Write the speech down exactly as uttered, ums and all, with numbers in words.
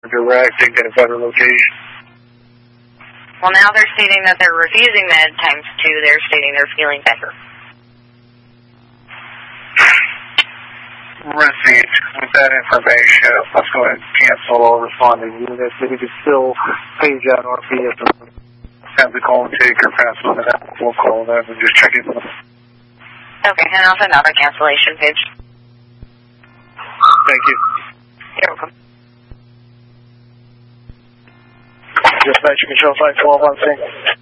direct and get a better location. Well, now they're stating that they're refusing med times two. They're stating they're feeling better. Received. With that information, let's go ahead and cancel all responding units. If you could still page out R P if have the call and take or pass on it out, we'll call them and just check in with them. Okay, and I'll send out a cancellation page. Thank you. You're welcome. Dispatch control five twelve on sync.